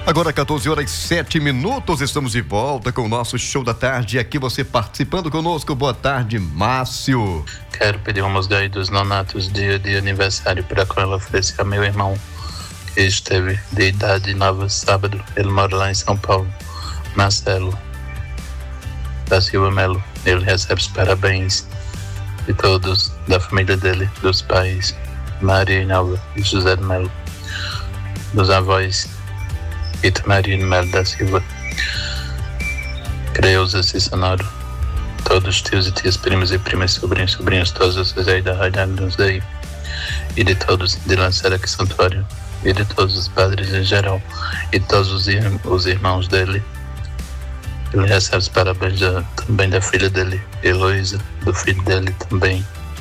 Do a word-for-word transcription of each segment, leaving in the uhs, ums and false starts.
Agora quatorze horas e sete minutos, estamos de volta com o nosso show da tarde. Aqui você participando conosco. Boa tarde, Márcio. Quero pedir uma música aí dos Nonatos, dia de aniversário, para qual ela oferecer a meu irmão, que esteve de idade nova sábado. Ele mora lá em São Paulo. Marcelo da Silva Melo. Ele recebe os parabéns de todos, da família dele, dos pais Maria Inalva e José de Melo, dos avós Rita Maria Melo da Silva, Creuza Cissonoro, todos os tios e tias, primos e primas, sobrinhos, sobrinhos, todos vocês aí da Rádio Agnus Dei, e de todos de Lançaraque Santuário, e de todos os padres em geral, e de todos os, ir- os irmãos dele. Ele recebe os parabéns da, também da filha dele, Heloísa, do filho dele também.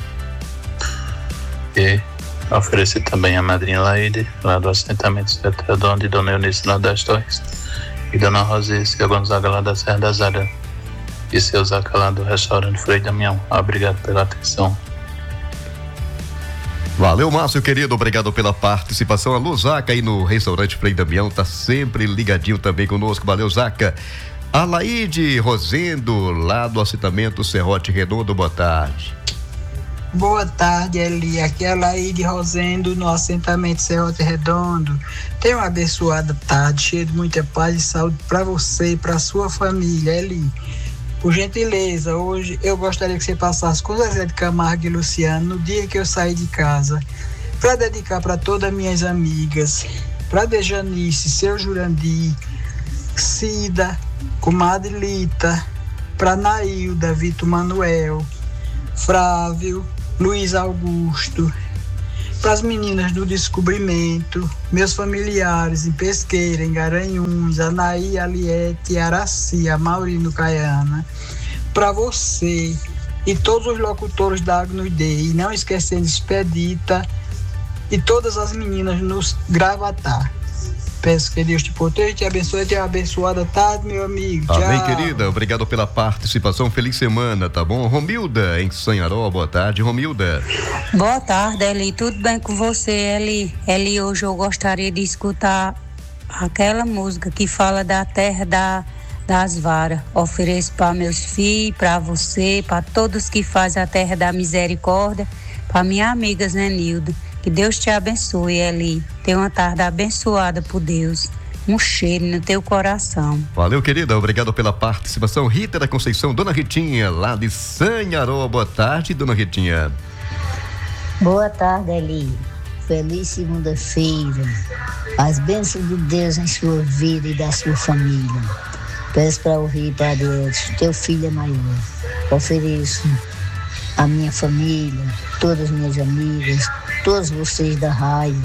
E oferecer também a madrinha Laide, lá do assentamento Sete Redondo, e Dona Eunice lá das Torres, e Dona Rosa e seu Gonzaga lá da Serra da Zara, e seu Zaca lá do restaurante Frei Damião. Obrigado pela atenção. Valeu, Márcio, querido, obrigado pela participação. Alô, Zaca, aí no restaurante Frei Damião, tá sempre ligadinho também conosco. Valeu, Zaca. Alaide Rosendo, lá do assentamento Serrote Redondo, boa tarde. Boa tarde, Eli. Aqui é a Laide Rosendo, no assentamento Serrote Redondo. Tenha uma abençoada tarde, cheia de muita paz e saúde para você e para sua família, Eli. Por gentileza, hoje eu gostaria que você passasse com Zezé de Camargo e Luciano no dia que eu saí de casa, para dedicar para todas minhas amigas, para Dejanice, seu Jurandir, Cida, comadre Lita, para Nailda, Vitor Manuel, Frávio, Luiz Augusto, para as meninas do Descobrimento, meus familiares em Pesqueira, em Garanhuns, Anaí, Aliete, Araci, Maurino Caiana, para você e todos os locutores da Agnus Dei, não esquecendo Expedita e todas as meninas nos Gravatar. Peço que Deus te proteja e te abençoe e tenha uma abençoada tarde, meu amigo. Amém, Tchau. querida. Obrigado pela participação. Feliz semana, tá bom? Romilda, em Sanharó, boa tarde, Romilda. Boa tarde, Eli. Tudo bem com você, Eli? Eli, hoje eu gostaria de escutar aquela música que fala da terra da, das varas. Ofereço para meus filhos, para você, para todos que fazem a terra da misericórdia, para minha amiga Zenilda. Que Deus te abençoe, Eli. Tenha uma tarde abençoada por Deus. Um cheiro no teu coração. Valeu, querida. Obrigado pela participação. Rita da Conceição, Dona Ritinha, lá de Sanharó. Boa tarde, Dona Ritinha. Boa tarde, Eli. Feliz segunda-feira. As bênçãos de Deus em sua vida e da sua família. Peço para ouvir, Padre Edson, teu filho é maior. Ofereço a minha família, todas as minhas amigas, todos vocês da rádio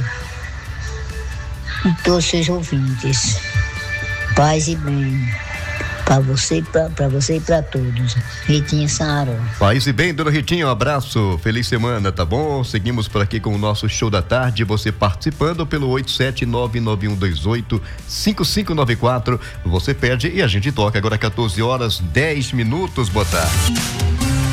e todos os seus ouvintes. Paz e bem para você, para você e para todos. Ritinha Sanharó. Paz e bem, Dona Ritinha, um abraço, feliz semana, tá bom? Seguimos por aqui com o nosso show da tarde, você participando pelo oito sete nove nove um dois oito cinco cinco nove quatro, você pede e a gente toca agora quatorze horas, dez minutos, boa tarde.